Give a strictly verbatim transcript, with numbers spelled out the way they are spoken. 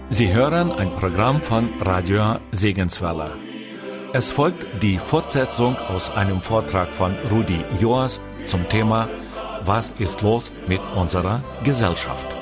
Sie hören ein Programm von Radio Segenswelle. Es folgt die Fortsetzung aus einem Vortrag von Rudi Joas zum Thema Was ist los mit unserer Gesellschaft?